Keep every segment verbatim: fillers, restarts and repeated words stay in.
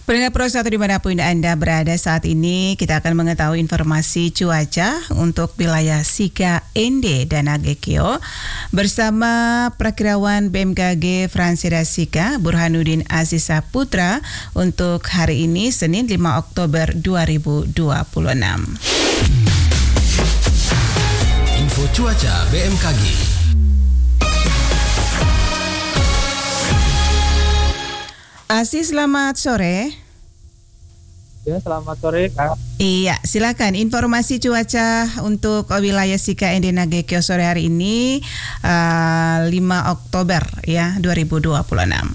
Pendengar Pro satu dimanapun Anda berada saat ini, kita akan mengetahui informasi cuaca untuk wilayah Sika, Ende, dan Agekio bersama Prakirawan B M K G Fransida Sika, Burhanuddin Aziz Saputra untuk hari ini, Senin lima Oktober dua ribu dua puluh enam. Info cuaca B M K G. Aziz, selamat sore. Ya, selamat sore, Kak. Iya, silakan informasi cuaca untuk wilayah Sika, Ende, Agekio sore hari ini uh, lima Oktober ya dua ribu dua puluh enam.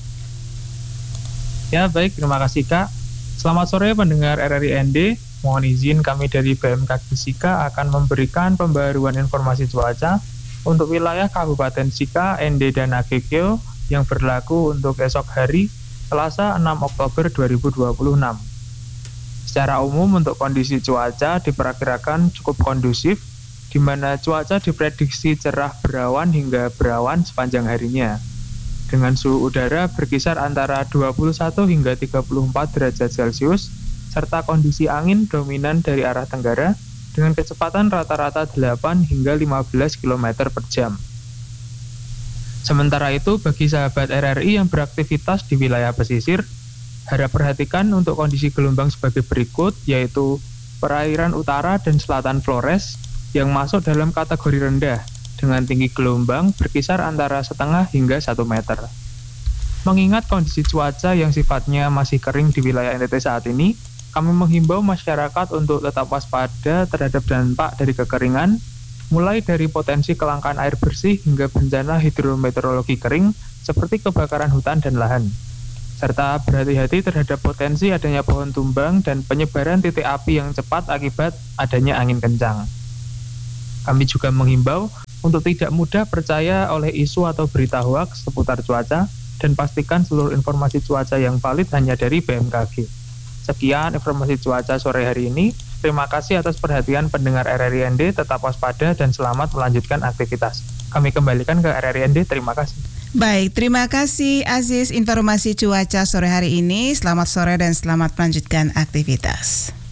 Ya, baik, terima kasih, Kak. Selamat sore pendengar R R I N D. Mohon izin kami dari B M K G Sika akan memberikan pembaruan informasi cuaca untuk wilayah Kabupaten Sika, Ende, dan Agekio yang berlaku untuk esok hari Selasa enam Oktober dua ribu dua puluh enam. Secara umum untuk kondisi cuaca diperkirakan cukup kondusif, di mana cuaca diprediksi cerah berawan hingga berawan sepanjang harinya, dengan suhu udara berkisar antara dua puluh satu hingga tiga puluh empat derajat Celcius, serta kondisi angin dominan dari arah tenggara dengan kecepatan rata-rata delapan hingga lima belas kilometer per jam. Sementara itu, bagi sahabat R R I yang beraktivitas di wilayah pesisir, harap perhatikan untuk kondisi gelombang sebagai berikut, yaitu perairan utara dan selatan Flores yang masuk dalam kategori rendah, dengan tinggi gelombang berkisar antara setengah hingga satu meter. Mengingat kondisi cuaca yang sifatnya masih kering di wilayah N T T saat ini, kami menghimbau masyarakat untuk tetap waspada terhadap dampak dari kekeringan, mulai dari potensi kelangkaan air bersih hingga bencana hidrometeorologi kering seperti kebakaran hutan dan lahan, serta berhati-hati terhadap potensi adanya pohon tumbang dan penyebaran titik api yang cepat akibat adanya angin kencang. Kami juga menghimbau untuk tidak mudah percaya oleh isu atau berita hoaks seputar cuaca dan pastikan seluruh informasi cuaca yang valid hanya dari B M K G. Sekian informasi cuaca sore hari ini. Terima kasih atas perhatian pendengar R R I N D, tetap waspada dan selamat melanjutkan aktivitas. Kami kembalikan ke R R I N D, terima kasih. Baik, terima kasih Aziz informasi cuaca sore hari ini. Selamat sore dan selamat melanjutkan aktivitas.